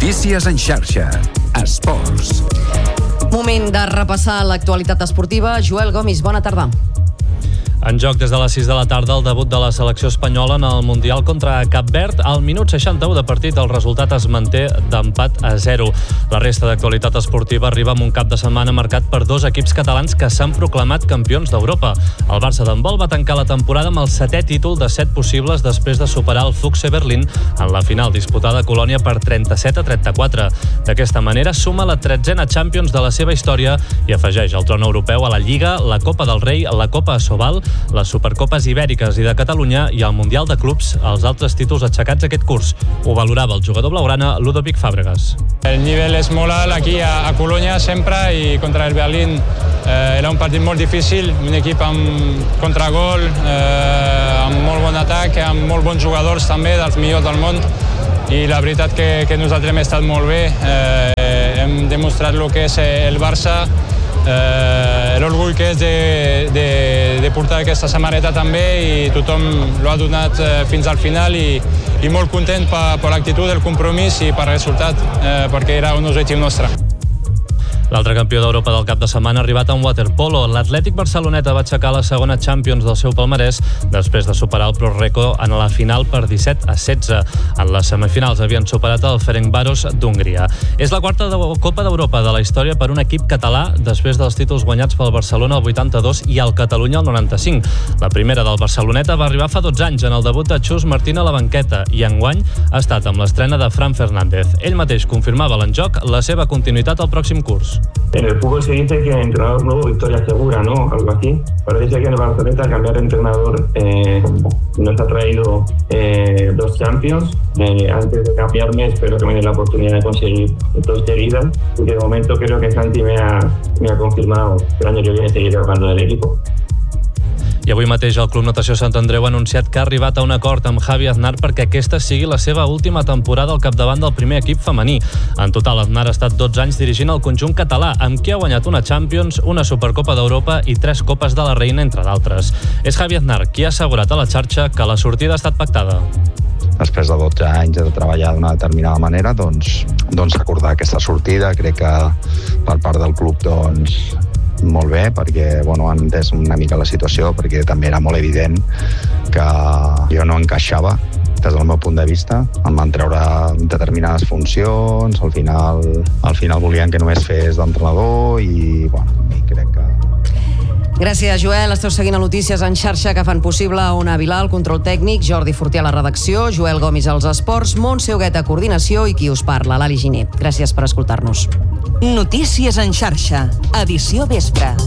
Notícies en xarxa. Esports. Moment de repassar l'actualitat esportiva. Joel Gomis, bona tarda. En joc des de les 6 de la tarda el debut de la selecció espanyola en el Mundial contra Cap Verd. Al minut 61 de partit el resultat es manté d'empat a 0. La resta d'actualitat esportiva arriba amb un cap de setmana marcat per dos equips catalans que s'han proclamat campions d'Europa. El Barça d'handbol va tancar la temporada amb el 7è títol de 7 possibles després de superar el Füchse Berlín en la final disputada a Colònia per 37-34. D'aquesta manera suma la 13a Champions de la seva història i afegeix el tron europeu a la Lliga, la Copa del Rei, la Copa Asobal, les Supercopes Ibèriques i de Catalunya i el Mundial de Clubs, els altres títols aixecats aquest curs. Ho valorava el jugador blaugrana Ludovic Fàbregas. El nivell és molt alt aquí a Colònia sempre i contra el Berlín era un partit molt difícil, un equip amb contragol, amb molt bon atac, amb molt bons jugadors també, dels millors del món, i la veritat que nosaltres hem estat molt bé, hem demostrat el que és el Barça, l'orgull que és de portar aquesta samarreta també i tothom l'ha donat fins al final i molt content per l'actitud, el compromís i per el resultat, perquè era un objectiu nostre. L'altre campió d'Europa del cap de setmana ha arribat en waterpolo. L'Atlètic Barceloneta va aixecar la segona Champions del seu palmarès després de superar el Proreco en la final per 17-16. En les semifinals havien superat el Ferencváros d'Hongria. És la quarta Copa d'Europa de la història per un equip català després dels títols guanyats pel Barcelona el 82 i el Catalunya el 95. La primera del Barceloneta va arribar fa 12 anys en el debut de Chus Martín a la banqueta i enguany ha estat amb l'estrena de Fran Fernández. Ell mateix confirmava l'enjoc la seva continuïtat al pròxim curs. En el fútbol se dice que entrenador nuevo, victoria segura, ¿no? Algo así. Parece que en el Barcelona cambiar de entrenador nos ha traído 2 Champions. Antes de cambiarme espero que me den la oportunidad de conseguir 2 seguidas. Y de momento creo que Santi me ha confirmado que el año que viene seguiré jugando del equipo. I avui mateix el Club Natació Sant Andreu ha anunciat que ha arribat a un acord amb Javi Aznar perquè aquesta sigui la seva última temporada al capdavant del primer equip femení. En total, Aznar ha estat 12 anys dirigint el conjunt català, amb qui ha guanyat una Champions, una Supercopa d'Europa i 3 Copes de la Reina, entre d'altres. És Javi Aznar qui ha assegurat a la xarxa que la sortida ha estat pactada. Després de 12 anys de treballar d'una determinada manera, doncs acordar aquesta sortida. Crec que per part del club, molt bé, perquè han entès una mica la situació, perquè també era molt evident que jo no encaixava des del meu punt de vista. Em van treure determinades funcions, al final volien que només fes d'entrenador i crec que... Gràcies, Joel. Esteu seguint a Notícies en xarxa que fan possible Ona Vilà, el control tècnic, Jordi Fortià a la redacció, Joel Gomis als esports, Montse Huguet a coordinació i qui us parla, l'Ali Giner. Gràcies per escoltar-nos. Notícies en xarxa, edició vespre.